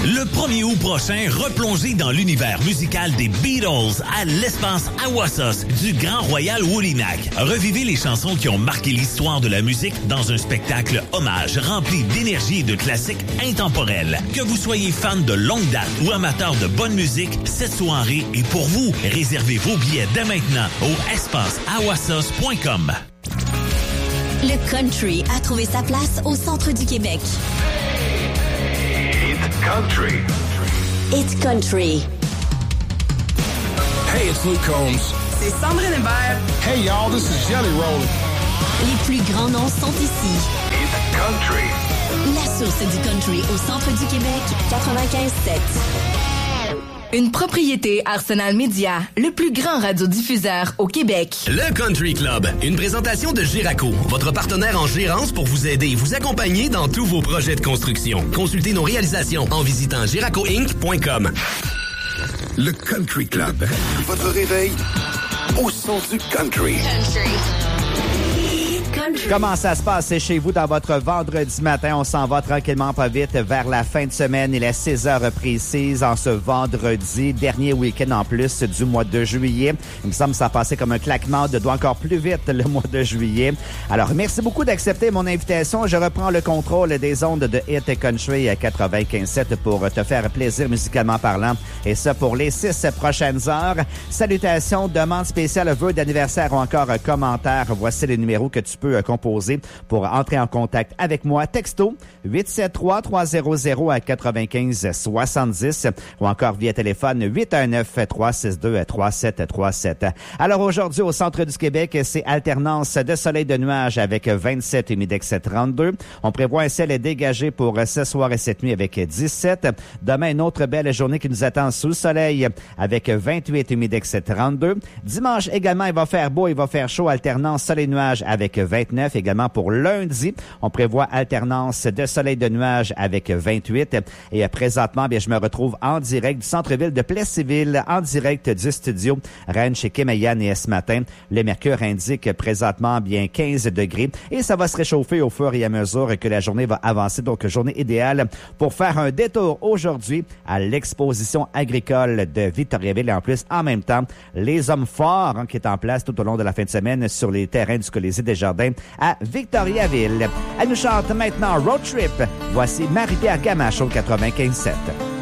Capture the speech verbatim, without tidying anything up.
Le premier août prochain, replongez dans l'univers musical des Beatles à l'espace Awassos du Grand Royal Wolinak. Revivez les chansons qui ont marqué l'histoire de la musique dans un spectacle hommage rempli d'énergie et de classiques intemporels. Que vous soyez fan de longue date ou amateur de bonne musique, cette soirée est pour vous. Réservez vos billets dès maintenant au espace awassos point com. Le country a trouvé sa place au centre du Québec. It's country. It's country. Hey, it's Luke Combs. C'est Sandrine Hébert. Hey, y'all, this is Jelly Roll. Les plus grands noms sont ici. It's country. La source du country au centre du Québec, quatre-vingt-quinze sept. Une propriété Arsenal Media, le plus grand radiodiffuseur au Québec. Le Country Club, une présentation de Giraco, votre partenaire en gérance pour vous aider et vous accompagner dans tous vos projets de construction. Consultez nos réalisations en visitant giraco inc point com. Le Country Club. Votre réveil au son du country. Country. Comment ça se passe chez vous dans votre vendredi matin? On s'en va tranquillement pas vite vers la fin de semaine. Il est six heures précises en ce vendredi, dernier week-end en plus du mois de juillet. Il me semble que ça a passé comme un claquement de doigts encore plus vite le mois de juillet. Alors, merci beaucoup d'accepter mon invitation. Je reprends le contrôle des ondes de Hit Country à quatre-vingt-quinze sept pour te faire plaisir musicalement parlant. Et ça pour les six prochaines heures. Salutations, demandes spéciales, vœux d'anniversaire ou encore commentaires. Voici les numéros que tu peux composer pour entrer en contact avec moi. Texto huit sept trois trois zéro zéro à quatre-vingt-quinze soixante-dix ou encore via téléphone huit un neuf trois six deux trois sept trois sept. Alors aujourd'hui au centre du Québec, c'est alternance de soleil de nuages avec vingt-sept humidex trente-deux. On prévoit un ciel dégagé pour ce soir et cette nuit avec dix-sept. Demain, une autre belle journée qui nous attend sous le soleil avec vingt-huit humidex trente-deux. Dimanche également, il va faire beau, il va faire chaud, alternance soleil-nuage avec vingt-neuf. Également pour lundi, on prévoit alternance de soleil de nuages avec vingt-huit. Et présentement, bien, je me retrouve en direct du centre-ville de Plessisville, en direct du studio Rennes chez Kim et Yann. Et ce matin, le mercure indique présentement bien quinze degrés et ça va se réchauffer au fur et à mesure que la journée va avancer. Donc, journée idéale pour faire un détour aujourd'hui à l'exposition agricole de Victoriaville. Et en plus, en même temps, les hommes forts hein, qui est en place tout au long de la fin de semaine sur les terrains du Colisée des Jardins à Victoriaville. Elle nous chante maintenant Road Trip. Voici Marie-Pierre Gamache au quatre-vingt-quinze sept.